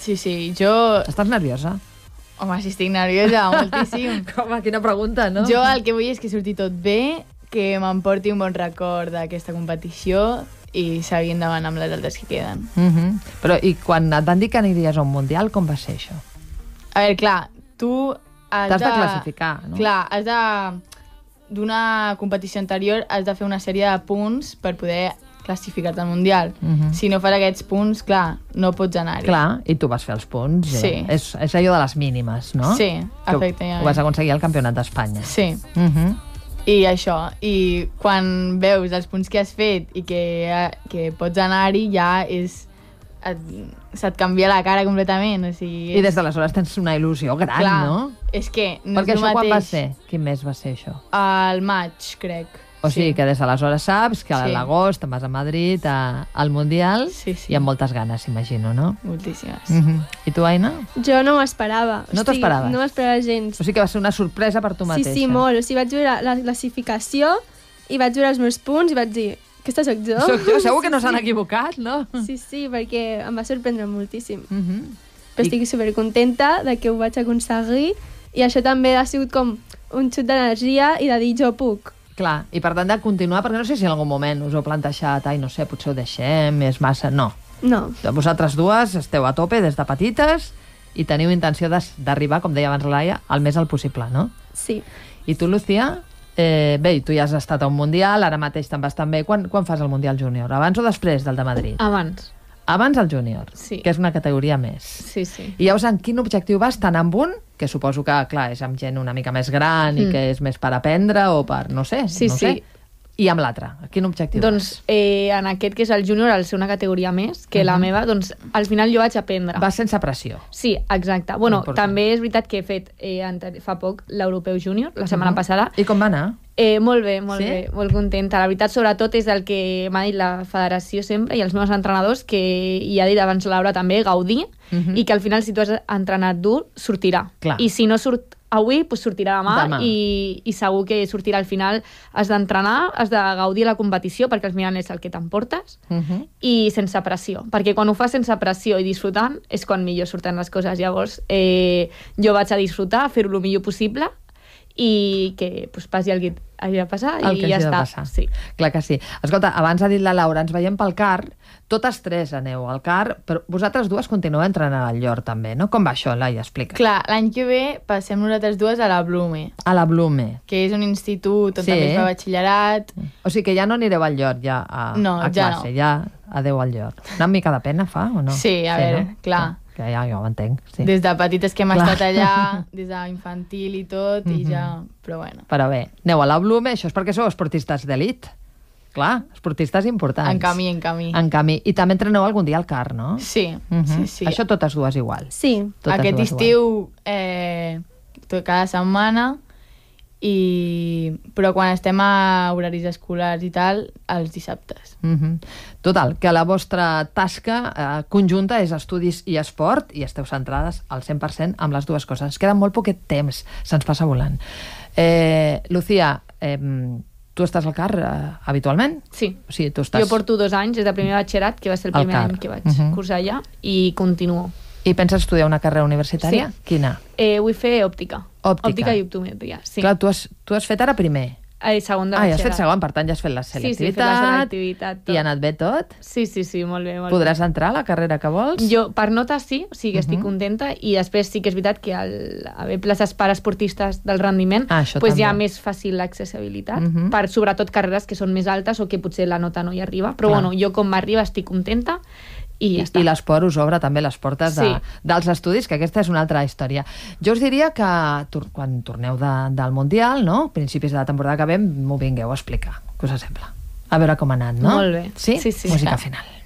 Sí, jo... Estàs nerviosa? Home, si estic nerviosa, moltíssim. Home, quina pregunta, no? Jo el que vull és que surti tot bé, que m'emporti un bon record d'aquesta competició i seguir endavant amb les altres que queden. Però, i quan et van dir que aniries a un Mundial, com va ser això? A veure, clar, tu has T'has de classificar, no? Clar, has de... D'una competició anterior has de fer una sèrie de punts per poder classificar-te al Mundial. Si no fas aquests punts, clar, no pots anar-hi. Clar, i tu vas fer els punts. Sí. És allò de les mínimes, no? Sí, que efectivament. ho vas aconseguir al Campionat d'Espanya. Sí. I això, i quan veus els punts que has fet i que pots anar-hi, ja és... se't canvia la cara completament. O sigui, I des d'aleshores tens una il·lusió gran, clar, no? És que no Perquè és el això mateix. quan va ser? Quin mes va ser això? Al maig, crec. O sigui que des d'aleshores saps que a Sí. l'agost te'n vas a Madrid al Mundial i amb moltes ganes, imagino, no? Moltíssimes. I tu, Aina? Jo no m'ho esperava. No t'ho esperaves? No m'ho esperava gens. O sigui que va ser una sorpresa per tu mateixa. Sí, molt. O sigui, vaig veure la classificació i vaig veure els meus punts i vaig dir, aquesta sóc jo? Soc jo? Segur que no s'han equivocat, no? Sí, perquè em va sorprendre moltíssim. Però estic supercontenta de que ho vaig aconseguir i això també ha sigut com un xut d'energia i de dir jo puc. Clar, i per tant de continuar, perquè no sé si en algun moment us heu plantejat, ai, no sé, potser ho deixem, és massa... No. No. Vosaltres dues esteu a tope des de petites i teniu intenció d'arribar, com deia abans Laia, al més alt possible, no? Sí. I tu, Lucía, bé, tu ja has estat a un Mundial, ara mateix te'n vas també... Quan fas el Mundial Júnior? Abans o després del de Madrid? Abans. Abans el Júnior, Sí. que és una categoria més. Sí. I llavors, en quin objectiu vas? Tant amb un, que suposo que, clar, és amb gent una mica més gran i que és més per aprendre o per, no sé, Sí. I amb l'altre, quin objectiu Doncs en aquest que és el júnior, al ser una categoria més que la meva, doncs al final jo vaig aprendre. vas sense pressió. Sí, exacte. Bueno, Important. també és veritat que he fet fa poc l'Europeu Júnior, la setmana passada. I com va anar? Molt bé, Sí? bé, molt contenta. La veritat, sobretot, és el que m'ha dit la federació sempre i els meus entrenadors, que hi ha dit abans Laura també, gaudir, i que al final, si tu has entrenat dur, sortirà. Clar. I si no surt avui, doncs sortirà demà. Demà. I segur que sortirà al final. Has d'entrenar, has de gaudir la competició, perquè al final és el que t'emportes, i sense pressió. Perquè quan ho fas sense pressió i disfrutant, és quan millor surten les coses. Llavors, jo vaig a disfrutar, fer-ho el millor possible, i que passi el que hagi de passar El i que ja hagi de està. passar. Sí. Clar que sí. Escolta, abans ha dit la Laura, ens veiem pel CAR, totes tres aneu al CAR, però vosaltres dues continueu entrenant al Llor també, no? Com va això, Laia? Explica. Clar, l'any que ve passem nosaltres dues a la Blume, A la Blume. que és un institut on també es fa batxillerat. O sigui que ja no anireu al Llor ja a ja classe, no. ja adeu al Llor. Una mica de pena fa o no? Sí, a veure, no? clar. Que ja ho entenc, sí. Des de petites que hem Clar. estat allà, des d'infantil i tot, i ja... Però bueno, Però bé, aneu a la Blume, això és perquè sou esportistes d'elit. Clar, esportistes importants. en camí, en camí. En camí. I també entreneu algun dia al CAR, no? Sí, sí. Això totes dues igual. Sí. Totes Aquest dues estiu, cada setmana, però quan estem a horaris escolars i tal, els dissabtes. Total, que la vostra tasca conjunta és estudis i esport i esteu centrades al 100% amb les dues coses. Ens queda molt poquet temps, se'ns passa volant. Lucía, tu estàs al CAR habitualment? Sí. O sigui, tu estàs... Jo porto 2 anys, des de primer batxillerat, que va ser el Al primer CAR. any que vaig cursar allà, i continuo. I penses estudiar una carrera universitària? Sí. Quina? Vull fer òptica. Òptica. I optometria, sí. Clar, tu has fet ara primer. Segon de Ja has batxillerat. fet segon, per tant ja has fet la Sí, selectivitat. he fet la selectivitat. Tot. I ha anat bé tot? Sí, molt bé, molt Podràs entrar a la carrera que vols? Jo, per notes sí, o sigui que estic contenta, i després sí que és veritat que al haver places per esportistes del rendiment, això pues hi ha també. més fàcil l'accessibilitat, per sobretot carreres que són més altes o que potser la nota no hi arriba, però Clar. bueno, jo com m'arriba estic contenta i ja està. I l'esport us obre també les portes dels estudis, que aquesta és una altra història. Jo us diria que quan torneu del Mundial, no? Principis de la temporada que ve, m'ho vingueu a explicar. Què us sembla? A veure com ha anat, no? Molt bé. Sí? Sí, Música clar. final.